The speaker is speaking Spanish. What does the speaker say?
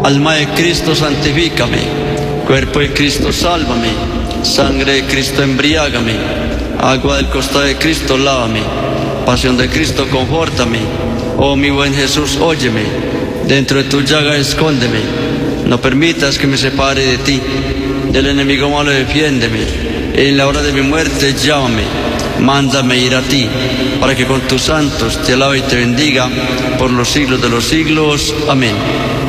Alma de Cristo, santifícame. Cuerpo de Cristo, sálvame. Sangre de Cristo, embriágame. Agua del costado de Cristo, lávame. Pasión de Cristo, confórtame. Oh mi buen Jesús, óyeme. Dentro de tu llaga, escóndeme. No permitas que me separe de ti. Del enemigo malo, defiéndeme. En la hora de mi muerte, llámame. Mándame ir a ti, para que con tus santos te alabe y te bendiga por los siglos de los siglos. Amén.